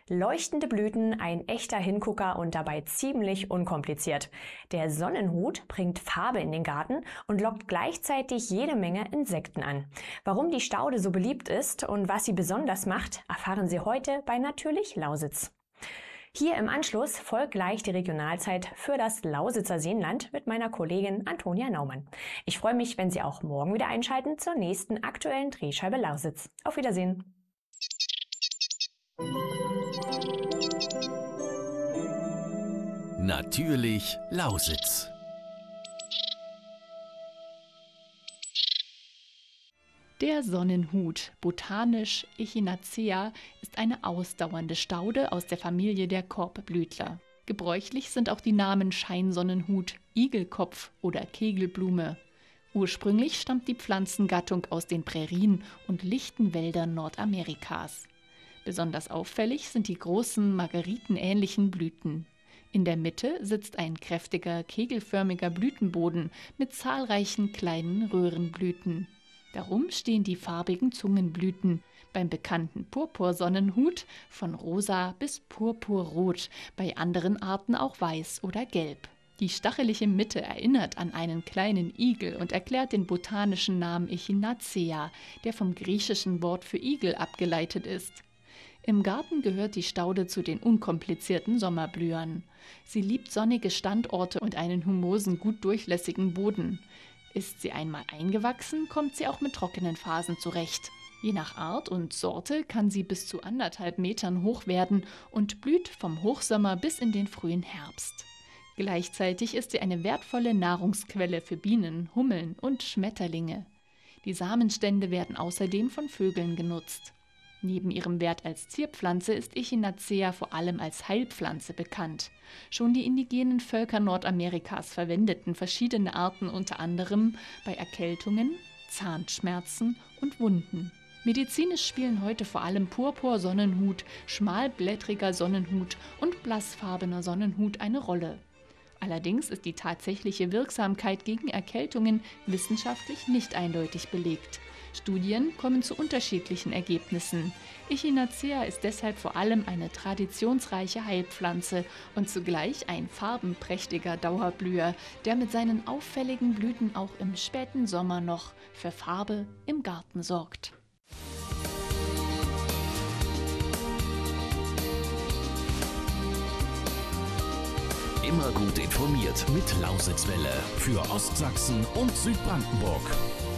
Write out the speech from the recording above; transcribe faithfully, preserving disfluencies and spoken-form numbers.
Leuchtende Blüten, ein echter Hingucker und dabei ziemlich unkompliziert. Der Sonnenhut bringt Farbe in den Garten und lockt gleichzeitig jede Menge Insekten an. Warum die Staude so beliebt ist und was sie besonders macht, erfahren Sie heute bei Natürlich Lausitz. Hier im Anschluss folgt gleich die Regionalzeit für das Lausitzer Seenland mit meiner Kollegin Antonia Naumann. Ich freue mich, wenn Sie auch morgen wieder einschalten zur nächsten aktuellen Drehscheibe Lausitz. Auf Wiedersehen! Natürlich Lausitz. Der Sonnenhut, botanisch Echinacea, ist eine ausdauernde Staude aus der Familie der Korbblütler. Gebräuchlich sind auch die Namen Scheinsonnenhut, Igelkopf oder Kegelblume. Ursprünglich stammt die Pflanzengattung aus den Prärien und lichten Wäldern Nordamerikas. Besonders auffällig sind die großen, margeritenähnlichen Blüten. In der Mitte sitzt ein kräftiger, kegelförmiger Blütenboden mit zahlreichen kleinen Röhrenblüten. Darum stehen die farbigen Zungenblüten beim bekannten Purpursonnenhut von rosa bis purpurrot, bei anderen Arten auch weiß oder gelb. Die stachelige Mitte erinnert an einen kleinen Igel und erklärt den botanischen Namen Echinacea, der vom griechischen Wort für Igel abgeleitet ist. Im Garten gehört die Staude zu den unkomplizierten Sommerblühern. Sie liebt sonnige Standorte und einen humosen, gut durchlässigen Boden. Ist sie einmal eingewachsen, kommt sie auch mit trockenen Phasen zurecht. Je nach Art und Sorte kann sie bis zu anderthalb Metern hoch werden und blüht vom Hochsommer bis in den frühen Herbst. Gleichzeitig ist sie eine wertvolle Nahrungsquelle für Bienen, Hummeln und Schmetterlinge. Die Samenstände werden außerdem von Vögeln genutzt. Neben ihrem Wert als Zierpflanze ist Echinacea vor allem als Heilpflanze bekannt. Schon die indigenen Völker Nordamerikas verwendeten verschiedene Arten unter anderem bei Erkältungen, Zahnschmerzen und Wunden. Medizinisch spielen heute vor allem Purpursonnenhut, schmalblättriger Sonnenhut und blassfarbener Sonnenhut eine Rolle. Allerdings ist die tatsächliche Wirksamkeit gegen Erkältungen wissenschaftlich nicht eindeutig belegt. Studien kommen zu unterschiedlichen Ergebnissen. Echinacea ist deshalb vor allem eine traditionsreiche Heilpflanze und zugleich ein farbenprächtiger Dauerblüher, der mit seinen auffälligen Blüten auch im späten Sommer noch für Farbe im Garten sorgt. Immer gut informiert mit Lausitzwelle für Ostsachsen und Südbrandenburg.